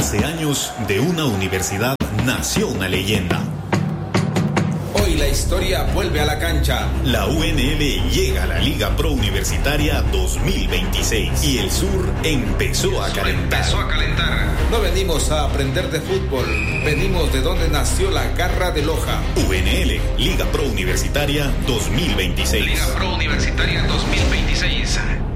Hace años, de una universidad nació una leyenda. Hoy la historia vuelve a la cancha. La UNL llega a la Liga Pro Universitaria 2026 y el sur empezó a calentar. No venimos a aprender de fútbol, venimos de donde nació la garra de Loja. UNL, Liga Pro Universitaria 2026. Liga Pro Universitaria 2026.